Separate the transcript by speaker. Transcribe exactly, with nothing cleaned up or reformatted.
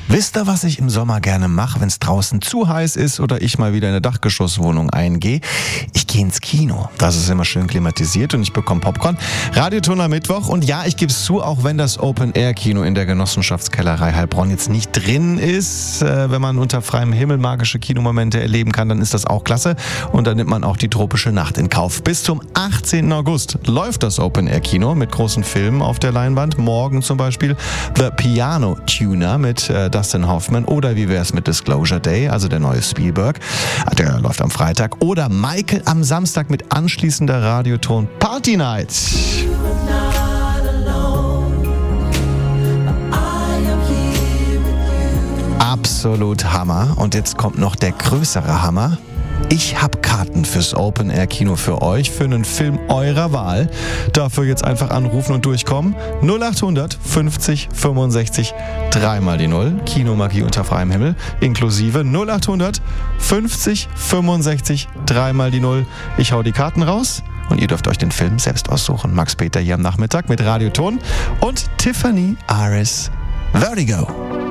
Speaker 1: Wisst ihr, was ich im Sommer gerne mache, wenn es draußen zu heiß ist oder ich mal wieder in eine Dachgeschosswohnung eingehe? Ich gehe ins Kino. Das ist immer schön klimatisiert und ich bekomme Popcorn. Radioton am Mittwoch. Und ja, ich gebe es zu, auch wenn das Open-Air-Kino in der Genossenschaftskellerei Heilbronn jetzt nicht drin ist, äh, wenn man unter freiem Himmel magische Kinomomente erleben kann, dann ist das auch klasse. Und dann nimmt man auch die tropische Nacht in Kauf. Bis zum achtzehnten August läuft das Open-Air-Kino mit großen Filmen auf der Leinwand. Morgen zum Beispiel The Piano Tuner mit äh, Dustin Hoffman oder wie wär's mit Disclosure Day, also der neue Spielberg. Der läuft am Freitag. Oder Michael am Samstag mit anschließender Radioton Party Night. Absolut Hammer. Und jetzt kommt noch der größere Hammer. Ich habe Karten fürs Open-Air-Kino für euch, für einen Film eurer Wahl. Dafür jetzt einfach anrufen und durchkommen. null achthundert fünfzig fünfundsechzig, dreimal die Null. Kinomagie unter freiem Himmel, inklusive null achthundert fünfzig fünfundsechzig, dreimal die Null. Ich hau die Karten raus und ihr dürft euch den Film selbst aussuchen. Max Peter hier am Nachmittag mit Radioton und Tiffany Aris Vertigo.